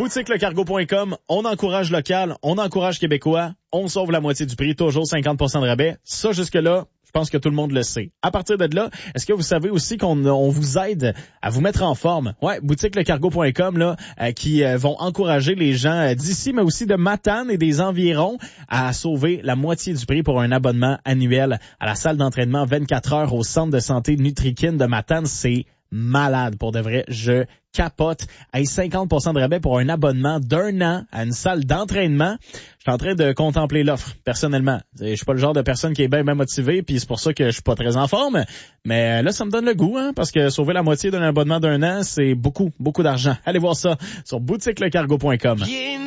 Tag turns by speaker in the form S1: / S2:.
S1: boutiquelecargo.com, on encourage local, on encourage québécois, on sauve la moitié du prix, toujours 50% de rabais. Ça, jusque-là, je pense que tout le monde le sait. À partir de là, est-ce que vous savez aussi qu'on vous aide à vous mettre en forme? Ouais, boutiquelecargo.com, là, qui vont encourager les gens d'ici, mais aussi de Matane et des environs à sauver la moitié du prix pour un abonnement annuel à la salle d'entraînement 24 heures au centre de santé Nutrikin de Matane. C'est malade, pour de vrai, je capote. Hey, 50% de rabais pour un abonnement d'1 an à une salle d'entraînement. Je suis en train de contempler l'offre, personnellement. Je suis pas le genre de personne qui est bien motivée, puis c'est pour ça que je suis pas très en forme. Mais là, ça me donne le goût, hein, parce que sauver la moitié d'un abonnement d'1 an, c'est beaucoup d'argent. Allez voir ça sur boutiquelecargo.com.